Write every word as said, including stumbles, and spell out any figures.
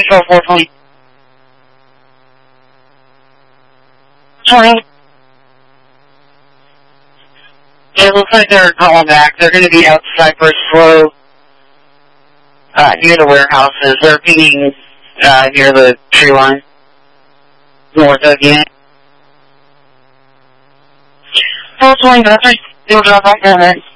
Control four twenty. twenty. It looks like they're calling back. They're going to be out Cypress Slow, uh, near the warehouses. They're being, uh, near the tree line. North again. four twenty, that's right. They'll drop back down there.